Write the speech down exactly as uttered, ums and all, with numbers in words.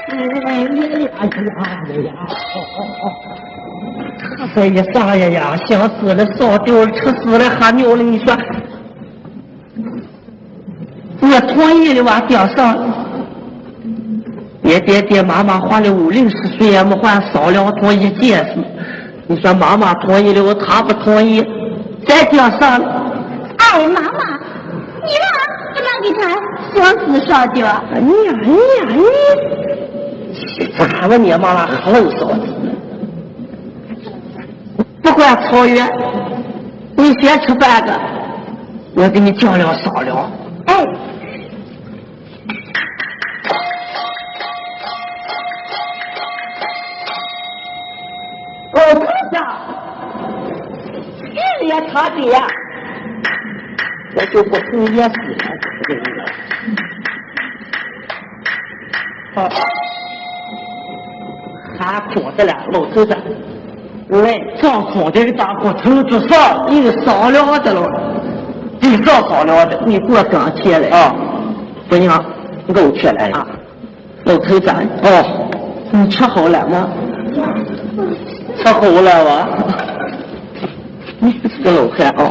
哎呀呀呀！这一啥呀呀，想死了，烧丢了，吃死了，还尿了！你说，我同意了，我吊上了。爹爹爹，妈妈花了五六十岁也没换少了同一件事。你说妈妈同意了，我他不同意，再吊上了。 哎，妈妈，你让不能给他想死烧掉？ 你呀你呀你，咋了你妈妈还能烧死？不管草原，你先吃饭个，我给你叫了烧了。 哎。 哦，看下，日夜他爹呀，我就不同意死了，这个人。好，还空的了，老头子。来，上空这个大锅头就上一个烧了的了，地上烧了的，你给我刚起来啊！姑娘，你给我起来啊！老头子，哦，你吃好了吗？吃好了哇！你是个老汉啊！